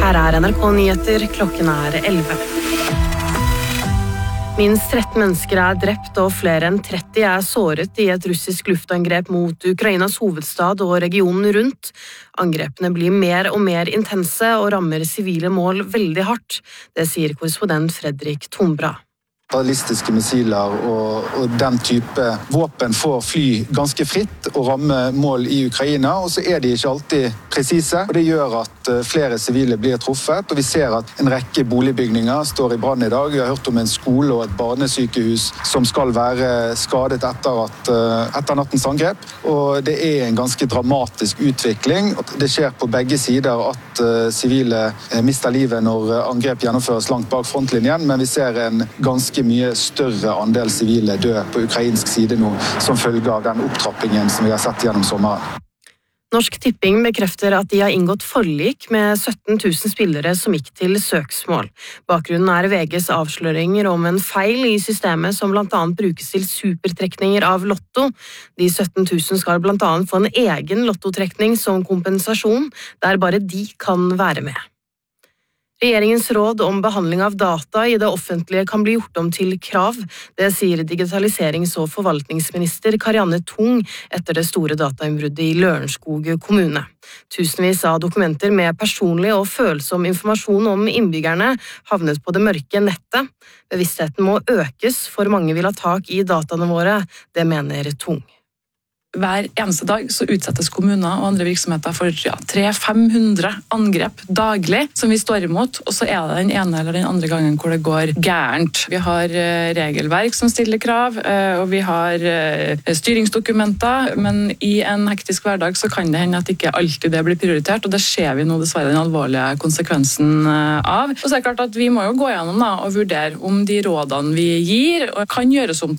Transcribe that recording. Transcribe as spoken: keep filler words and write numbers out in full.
Her er N R K Nyheter, klokken er elleve. Minst tretten mennesker er drept og flere enn tretti er såret i et russisk luftangrep mot Ukrainas hovedstad og regionen rundt. Angrepene blir mer og mer intense og rammer sivile mål veldig hardt. Det sier korrespondent Fredrik Tombra. Ballistiske missiler og, og den type våpen får fly ganske fritt og ramme mål i Ukraina, og så er de ikke alltid presise. Og det gjør at flere sivile blir truffet, og vi ser at en rekke boligbygninger står i brann i dag. Vi har hørt om en skole og et barnesykehus som skal være skadet etter, at, etter nattens angrep. Og det er en ganske dramatisk utvikling. Det skjer på begge sider at sivile mister livet når angrep gjennomføres langt bak frontlinjen, men vi ser en ganske mye større andel sivile dø på ukrainsk side nå, som følge av den opptrappingen som vi har sett gjennom sommeren. Norsk Tipping bekrefter at de har inngått forlik med sytten tusen spillere som gikk til søksmål. Bakgrunnen er V G's avsløringer om en feil i systemet som blant annet brukes til supertrekninger av lotto. De sytten tusen skal blant annet få en egen lottotrekning som kompensasjon, der bare de kan være med. Regjeringens råd om behandling av data i det offentlige kan bli gjort om til krav. Det sier digitaliserings- og forvaltningsminister Karianne Tung etter det store datainnbruddet i Lørenskog kommune. Tusenvis av dokumenter med personlig og følsom informasjon om innbyggerne havnet på det mørke nettet. Bevisstheten må økes, for mange vil ha tak i dataene våre, det mener Tung. Hver eneste dag så utsettes kommuner og andre virksomheter for ja, tre til fem hundre angrep daglig som vi står imot, og så er det den ene eller den andre gangen hvor det går gærent. Vi har uh, regelverk som stiller krav, uh, og vi har uh, styringsdokumenter, men i en hektisk hverdag så kan det hende at ikke alltid det blir prioritert, og det ser vi nå dessverre den alvorlige konsekvensen uh, av. Og så er det klart at vi må jo gå gjennom da, og vurdere om de rådene vi gir kan gjøres om til